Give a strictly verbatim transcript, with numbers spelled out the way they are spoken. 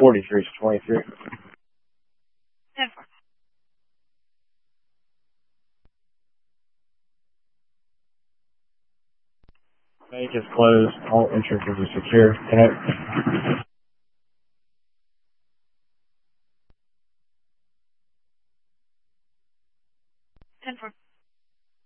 forty-three to twenty-three. ten four. Bank is closed. All entrances are secure. Connect.